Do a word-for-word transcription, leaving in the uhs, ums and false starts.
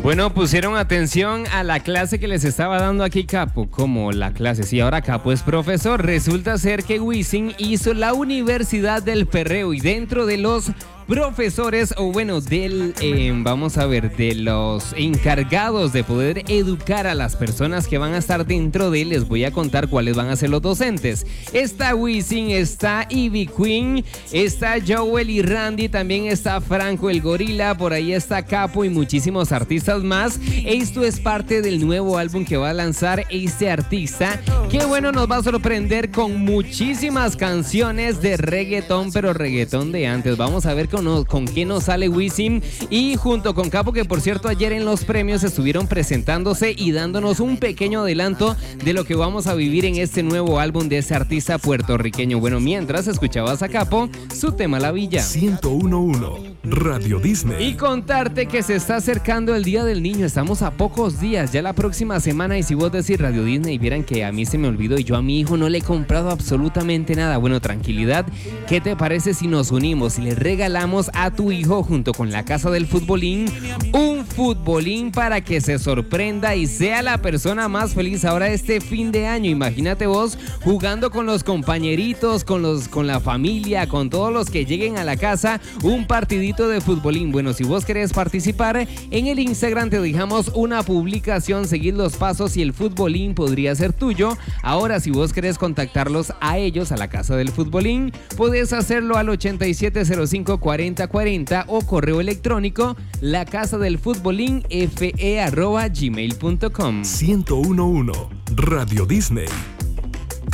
Bueno, pusieron atención a la clase que les estaba dando aquí Capo, como la clase, sí, ahora Capo es profesor. Resulta ser que Wisin hizo la Universidad del Perreo y dentro de los profesores, o bueno, del, eh, vamos a ver, de los encargados de poder educar a las personas que van a estar dentro de él, les voy a contar cuáles van a ser los docentes. Está Wisin, está Ivy Queen, está Joel y Randy, también está Franco el Gorila, por ahí está Capo y muchísimos artistas más. Esto es parte del nuevo álbum que va a lanzar este artista, que bueno, nos va a sorprender con muchísimas canciones de reggaetón, pero reggaetón de antes. Vamos a ver con, con qué nos sale Wisin y junto con Capo, que por cierto ayer en los premios estuvieron presentándose y dándonos un pequeño adelanto de lo que vamos a vivir en este nuevo álbum de ese artista puertorriqueño. Bueno, mientras escuchabas a Capo, su tema La Villa. ciento uno punto uno Radio Disney. Y contarte que se está acercando el Día del Niño. Estamos a pocos días, ya la próxima semana. Y si vos decís Radio Disney, vieran que a mí se me olvidó y yo a mi hijo no le he comprado absolutamente nada. Bueno, tranquilidad. ¿Qué te parece si nos unimos y le regalamos a tu hijo, junto con la Casa del Futbolín, un futbolín para que se sorprenda y sea la persona más feliz ahora este fin de año? Imagínate vos jugando con los compañeritos, con los, con la familia, con todos los que lleguen a la casa, un partidito de futbolín. Bueno, si vos querés participar, en el Instagram te dejamos una publicación, seguir los pasos y el futbolín podría ser tuyo. Ahora, si vos querés contactarlos a ellos, a la Casa del Futbolín, podés hacerlo al ochenta y siete cero cinco cuarenta cuarenta o correo electrónico la casa del futbolín fe arroba gmail punto com. ciento uno punto uno Radio Disney.